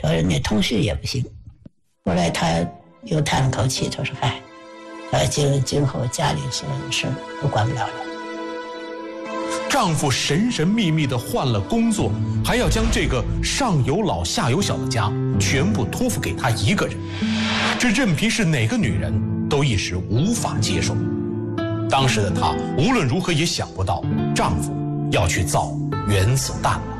说那通讯也不行。后来他又叹了口气，他说：“今后家里所有的事都管不了了。” 丈夫神神秘秘地换了工作，还要将这个上有老下有小的家全部托付给他一个人，这任凭是哪个女人都一时无法接受。当时的她无论如何也想不到丈夫要去造原子弹了。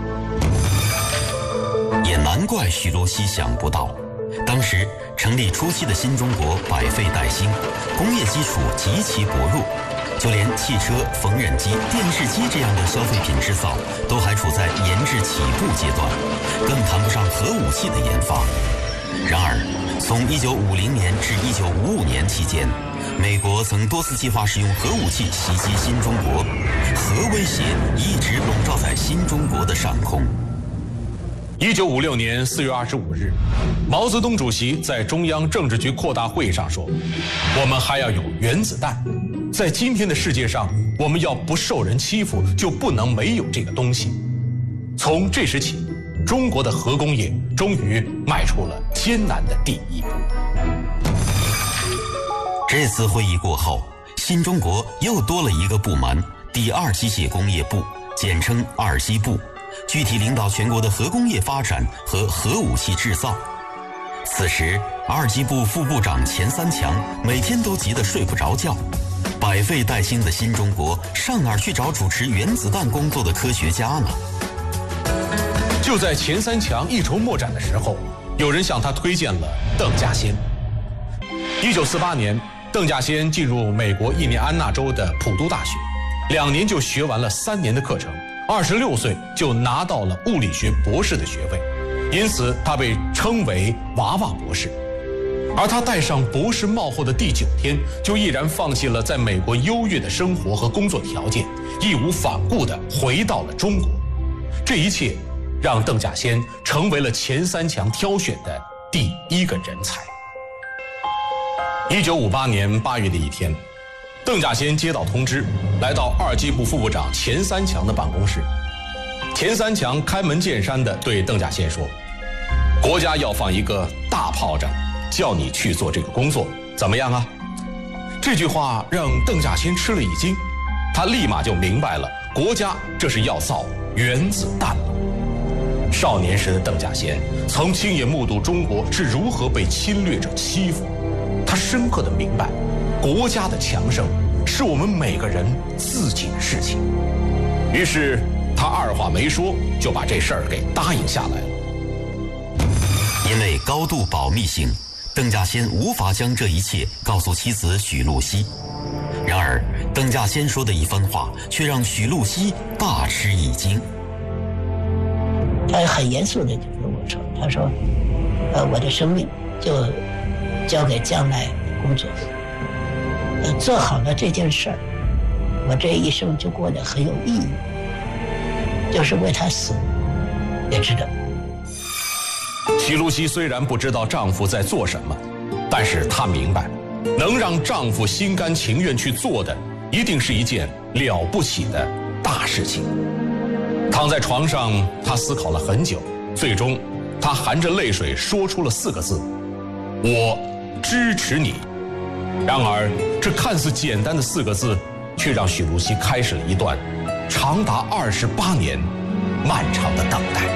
也难怪许多熙想不到，当时成立初期的新中国百废待兴，工业基础极其薄弱，就连汽车、缝纫机、电视机这样的消费品制造都还处在研制起步阶段，更谈不上核武器的研发。然而，从1950年至1955年期间，美国曾多次计划使用核武器袭击新中国，核威胁一直笼罩在新中国的上空。 1956年4月25日，毛泽东主席在中央政治局扩大会议上说：“我们还要有原子弹。在今天的世界上，我们要不受人欺负，就不能没有这个东西。”从这时起，中国的核工业终于迈出了艰难的第一步。 这次会议过后，新中国又多了一个部门——第二机械工业部，简称二机部，具体领导全国的核工业发展和核武器制造。此时，二机部副部长钱三强每天都急得睡不着觉。百废待兴的新中国上哪儿去找主持原子弹工作的科学家呢？ 就在钱三强一筹莫展的时候，有人向他推荐了邓稼先。1948年，邓稼先进入美国印第安纳州的普渡大学，2年就学完了3年的课程，26岁就拿到了物理学博士的学位，因此他被称为娃娃博士。而他戴上博士帽后的第9天，就毅然放弃了在美国优越的生活和工作条件，义无反顾地回到了中国。这一切让邓稼先成为了钱三强挑选的第一个人才。1958年8月的一天，邓稼先接到通知，来到二机部副部长钱三强的办公室。钱三强开门见山地对邓稼先说：“国家要放一个大炮仗，叫你去做这个工作，怎么样啊？”这句话让邓稼先吃了一惊，他立马就明白了，国家这是要造原子弹了。少年时的邓稼先曾亲眼目睹中国是如何被侵略者欺负，他深刻地明白，国家的强盛是我们每个人自己的事情。于是他二话没说就把这事儿给答应下来了。 因为高度保密性，邓稼先无法将这一切告诉妻子许露西。然而，邓稼先说的一番话却让许露西大吃一惊。 他很严肃地就跟我说：“他说，我的生命就交给将来的工作，做好了这件事儿，我这一生就过得很有意义，就是为他死也值得。” 许露西虽然不知道丈夫在做什么，但是她明白，能让丈夫心甘情愿去做的，一定是一件了不起的大事情。躺在床上，她思考了很久，最终她含着泪水说出了4个字：“我支持你。”然而，这看似简单的4个字，却让许露西开始了一段长达28年漫长的等待。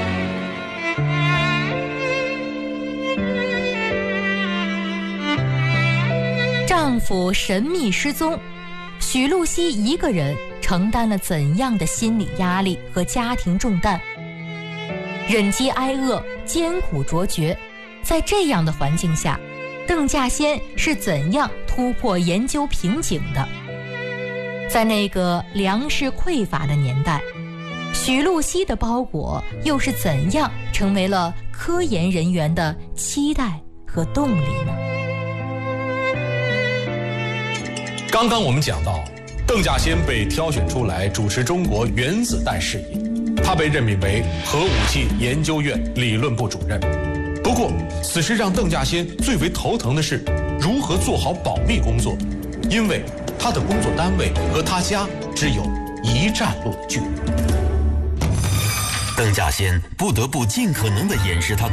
丈夫神秘失踪，许露西一个人承担了怎样的心理压力和家庭重担？忍饥挨饿，艰苦卓绝，在这样的环境下，邓稼先是怎样突破研究瓶颈的？在那个粮食匮乏的年代，许露西的包裹又是怎样成为了科研人员的期待和动力呢？ 刚刚我们讲到，邓稼先被挑选出来主持中国原子弹事业，他被任命为核武器研究院理论部主任。不过，此时让邓稼先最为头疼的是如何做好保密工作，因为他的工作单位和他家只有1站路的距离。 邓稼先不得不尽可能地掩饰他